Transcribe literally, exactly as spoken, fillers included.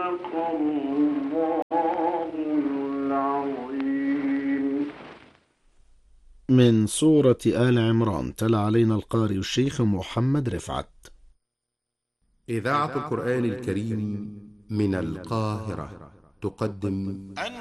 من سورة آل عمران. تلا علينا القارئ الشيخ محمد رفعت. إذاعة القرآن الكريم من القاهرة تقدم